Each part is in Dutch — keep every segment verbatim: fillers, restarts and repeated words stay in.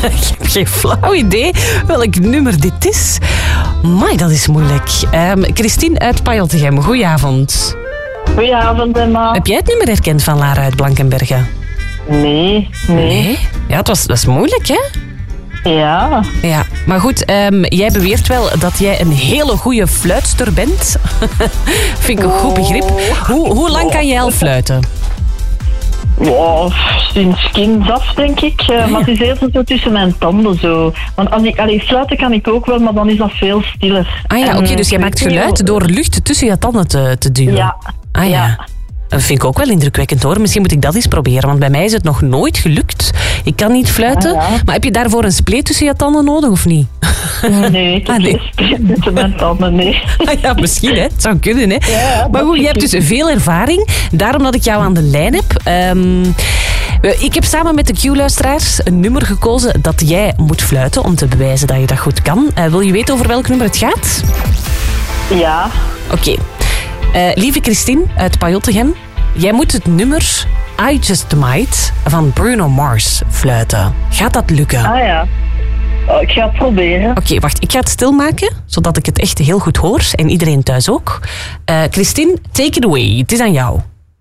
Ik heb geen flauw idee welk nummer dit is. Amai, dat is moeilijk. Um, Christine uit Pajottegem, goedenavond. Goedenavond, Emma. Heb jij het nummer herkend van Lara uit Blankenberge? Nee, nee. nee? Ja, het was, dat is moeilijk, hè? Ja. Ja, maar goed, um, jij beweert wel dat jij een hele goede fluitster bent. Vind ik een goed begrip. Hoe, hoe lang kan jij al fluiten? Wow, sinds kind af, denk ik. Uh, maar het is eerst zo tussen mijn tanden zo. Want als ik, allee, fluiten kan ik ook wel, maar dan is dat veel stiller. Ah ja, oké, okay, dus jij maakt geluid door lucht tussen je tanden te, te duwen? Ja. Ah ja. ja. Dat vind ik ook wel indrukwekkend hoor. Misschien moet ik dat eens proberen, want bij mij is het nog nooit gelukt. Ik kan niet fluiten, ah, ja. maar heb je daarvoor een spleet tussen je tanden nodig of niet? Nee, ik heb ah, nee. geen spleet tussen mijn tanden, nee. Ah, ja, misschien hè, het zou kunnen hè. Ja, maar goed, je hebt dus veel ervaring. Daarom dat ik jou aan de lijn heb. Um, ik heb samen met de Q-luisteraars een nummer gekozen dat jij moet fluiten om te bewijzen dat je dat goed kan. Uh, wil je weten over welk nummer het gaat? Ja. Oké. Okay. Uh, lieve Christine uit Pajottegem, jij moet het nummer I Just Might van Bruno Mars fluiten. Gaat dat lukken? Ah ja. Oh, ik ga het proberen. Oké, okay, wacht. Ik ga het stilmaken, zodat ik het echt heel goed hoor. En iedereen thuis ook. Uh, Christine, take it away. Het is aan jou.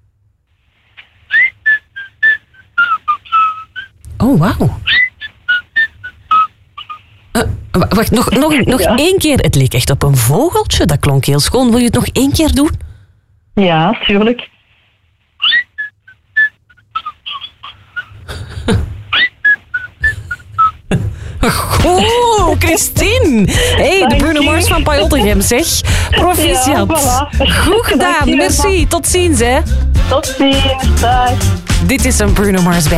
Oh, wauw. Uh, wacht, nog, nog, nog ja. één keer. Het leek echt op een vogeltje. Dat klonk heel schoon. Wil je het nog één keer doen? Ja, tuurlijk. Oh, Christine! Hey, de Bruno Mars van Pajottegem, zeg. Proficiat. Ja, voilà. Goed gedaan, merci. Tot ziens, hè. Tot ziens, dag. Dit is een Bruno Mars bij